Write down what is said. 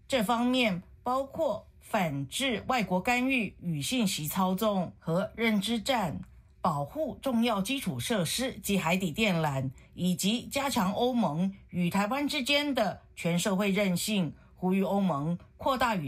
这方面包括反制外国干预与信息操纵和认知战，保护重要基础设施及海底电缆，以及加强欧盟与台湾之间的全社会韧性，呼吁欧盟扩大与